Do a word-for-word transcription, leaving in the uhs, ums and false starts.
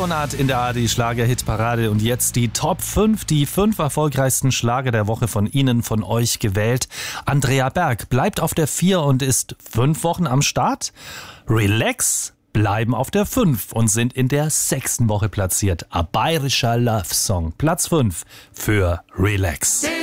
Leonard in der A R D-Schlager-Hitparade und jetzt die Top fünf, die fünf erfolgreichsten Schlager der Woche von Ihnen, von euch gewählt. Andrea Berg bleibt auf der vier und ist fünf Wochen am Start. Relax bleiben auf der fünf und sind in der sechsten Woche platziert. A bayerischer Love-Song, Platz fünf für Relax.